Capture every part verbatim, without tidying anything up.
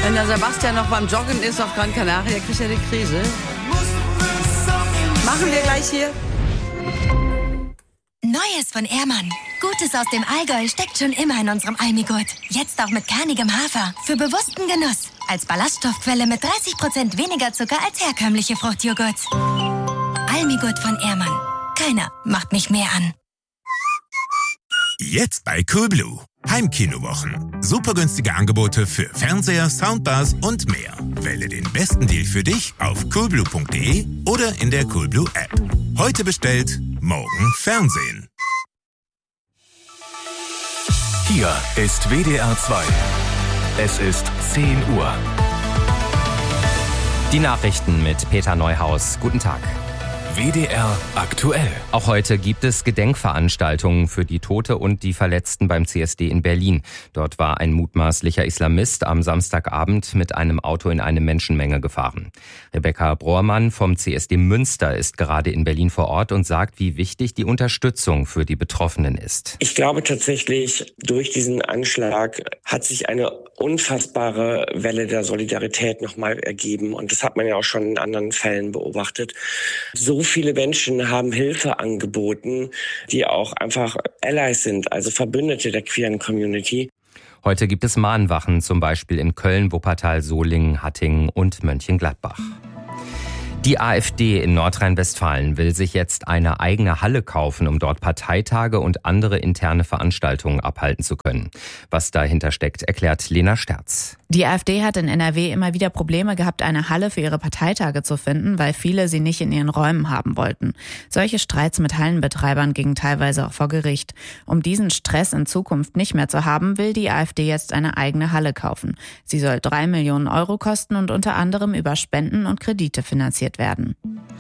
Wenn der Sebastian noch beim Joggen ist auf Gran Canaria, kriegt er die Krise. Machen wir gleich hier. Neues von Ehrmann. Gutes aus dem Allgäu steckt schon immer in unserem Almigurt. Jetzt auch mit kernigem Hafer. Für bewussten Genuss. Als Ballaststoffquelle mit dreißig Prozent weniger Zucker als herkömmliche Fruchtjoghurts. Almigurt von Ehrmann. Keiner macht mich mehr an. Jetzt bei Coolblue. Heimkinowochen. Super günstige Angebote für Fernseher, Soundbars und mehr. Wähle den besten Deal für dich auf coolblue punkt de oder in der Coolblue App. Heute bestellt, morgen Fernsehen. Hier ist W D R zwei. Es ist zehn Uhr. Die Nachrichten mit Peter Neuhaus. Guten Tag. W D R aktuell. Auch heute gibt es Gedenkveranstaltungen für die Tote und die Verletzten beim C S D in Berlin. Dort war ein mutmaßlicher Islamist am Samstagabend mit einem Auto in eine Menschenmenge gefahren. Rebecca Brohrmann vom C S D Münster ist gerade in Berlin vor Ort und sagt, wie wichtig die Unterstützung für die Betroffenen ist. Ich glaube tatsächlich, durch diesen Anschlag hat sich eine unfassbare Welle der Solidarität nochmal ergeben. Und das hat man ja auch schon in anderen Fällen beobachtet. So viele Menschen haben Hilfe angeboten, die auch einfach Allies sind, also Verbündete der queeren Community. Heute gibt es Mahnwachen, zum Beispiel in Köln, Wuppertal, Solingen, Hattingen und Mönchengladbach. Die AfD in Nordrhein-Westfalen will sich jetzt eine eigene Halle kaufen, um dort Parteitage und andere interne Veranstaltungen abhalten zu können. Was dahinter steckt, erklärt Lena Sterz. Die AfD hat in N R W immer wieder Probleme gehabt, eine Halle für ihre Parteitage zu finden, weil viele sie nicht in ihren Räumen haben wollten. Solche Streits mit Hallenbetreibern gingen teilweise auch vor Gericht. Um diesen Stress in Zukunft nicht mehr zu haben, will die AfD jetzt eine eigene Halle kaufen. Sie soll drei Millionen Euro kosten und unter anderem über Spenden und Kredite finanziert werden.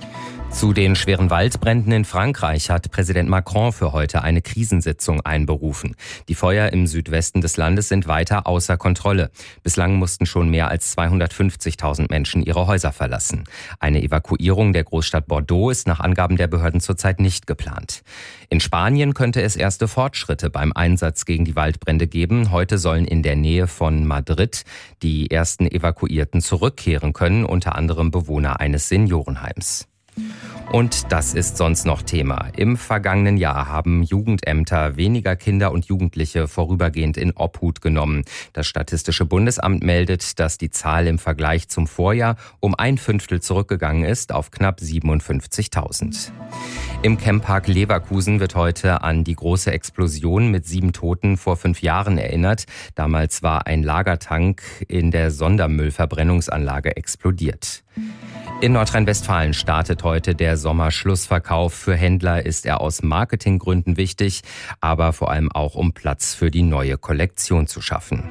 Zu den schweren Waldbränden in Frankreich hat Präsident Macron für heute eine Krisensitzung einberufen. Die Feuer im Südwesten des Landes sind weiter außer Kontrolle. Bislang mussten schon mehr als zweihundertfünfzigtausend Menschen ihre Häuser verlassen. Eine Evakuierung der Großstadt Bordeaux ist nach Angaben der Behörden zurzeit nicht geplant. In Spanien könnte es erste Fortschritte beim Einsatz gegen die Waldbrände geben. Heute sollen in der Nähe von Madrid die ersten Evakuierten zurückkehren können, unter anderem Bewohner eines Seniorenheims. Und das ist sonst noch Thema. Im vergangenen Jahr haben Jugendämter weniger Kinder und Jugendliche vorübergehend in Obhut genommen. Das Statistische Bundesamt meldet, dass die Zahl im Vergleich zum Vorjahr um ein Fünftel zurückgegangen ist auf knapp siebenundfünfzigtausend. Im Camppark Leverkusen wird heute an die große Explosion mit sieben Toten vor fünf Jahren erinnert. Damals war ein Lagertank in der Sondermüllverbrennungsanlage explodiert. In Nordrhein-Westfalen startet heute der Sommerschlussverkauf. Für Händler ist er aus Marketinggründen wichtig, aber vor allem auch, um Platz für die neue Kollektion zu schaffen.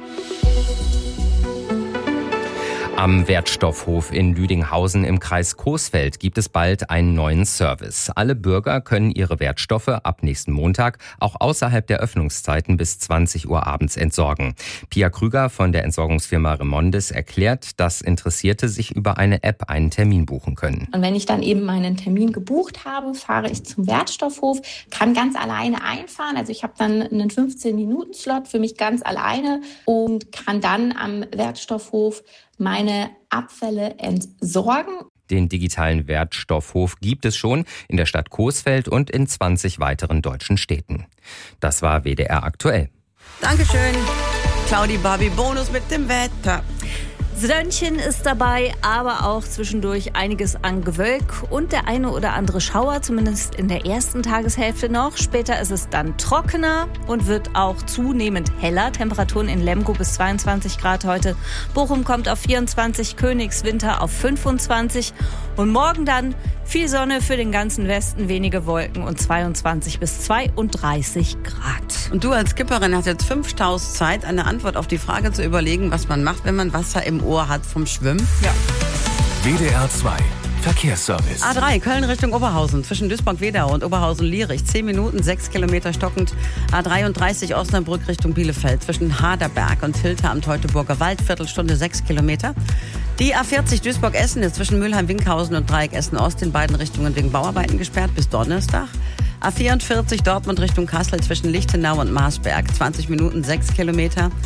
Am Wertstoffhof in Lüdinghausen im Kreis Coesfeld gibt es bald einen neuen Service. Alle Bürger können ihre Wertstoffe ab nächsten Montag auch außerhalb der Öffnungszeiten bis zwanzig Uhr abends entsorgen. Pia Krüger von der Entsorgungsfirma Remondis erklärt, dass Interessierte sich über eine App einen Termin buchen können. Und wenn ich dann eben meinen Termin gebucht habe, fahre ich zum Wertstoffhof, kann ganz alleine einfahren. Also ich habe dann einen fünfzehn-Minuten-Slot für mich ganz alleine und kann dann am Wertstoffhof meine Abfälle entsorgen. Den digitalen Wertstoffhof gibt es schon in der Stadt Coesfeld und in zwanzig weiteren deutschen Städten. Das war W D R aktuell. Dankeschön, Claudi Barbie. Bonus mit dem Wetter. Sönnchen ist dabei, aber auch zwischendurch einiges an Gewölk und der eine oder andere Schauer, zumindest in der ersten Tageshälfte noch. Später ist es dann trockener und wird auch zunehmend heller. Temperaturen in Lemgo bis zweiundzwanzig Grad heute. Bochum kommt auf vierundzwanzig, Königswinter auf fünfundzwanzig und morgen dann viel Sonne für den ganzen Westen, wenige Wolken und zweiundzwanzig bis zweiunddreißig Grad. Und du als Skipperin hast jetzt fünf Staus Zeit, eine Antwort auf die Frage zu überlegen, was man macht, wenn man Wasser im Ohr hat vom Schwimmen. Ja. W D R zwei Verkehrsservice. A drei, Köln Richtung Oberhausen, zwischen Duisburg-Wedau und Oberhausen-Lierich. zehn Minuten, sechs Kilometer stockend. A dreiunddreißig, Osnabrück Richtung Bielefeld, zwischen Haderberg und Hilter am Teutoburger Wald. Viertelstunde, sechs Kilometer. Die A vierzig Duisburg-Essen ist zwischen Mülheim-Winkhausen und Dreieck Essen-Ost in beiden Richtungen wegen Bauarbeiten gesperrt bis Donnerstag. A vierundvierzig, Dortmund Richtung Kassel, zwischen Lichtenau und Marsberg. zwanzig Minuten, sechs Kilometer.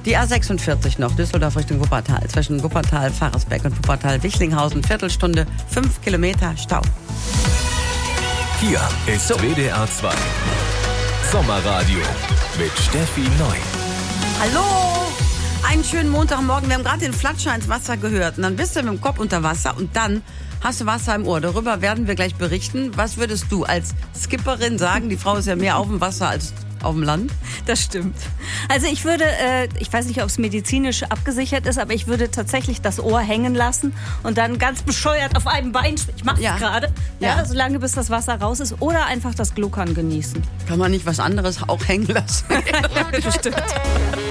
Die A sechsundvierzig noch, Düsseldorf Richtung Wuppertal. Zwischen Wuppertal, Pfarrersbeck und Wuppertal-Wichlinghausen. Viertelstunde, fünf Kilometer Stau. Hier ist So. W D R zwei Sommerradio mit Steffi Neu. Hallo! Einen schönen Montagmorgen. Wir haben gerade den Flatscher ins Wasser gehört. Und dann bist du mit dem Kopf unter Wasser und dann hast du Wasser im Ohr. Darüber werden wir gleich berichten. Was würdest du als Skipperin sagen? Die Frau ist ja mehr auf dem Wasser als auf dem Land. Das stimmt. Also ich würde, äh, ich weiß nicht, ob es medizinisch abgesichert ist, aber ich würde tatsächlich das Ohr hängen lassen und dann ganz bescheuert auf einem Bein, ich mache es Ja. gerade, ja, Ja. solange bis das Wasser raus ist, oder einfach das Gluckern genießen. Kann man nicht was anderes auch hängen lassen? Bestimmt.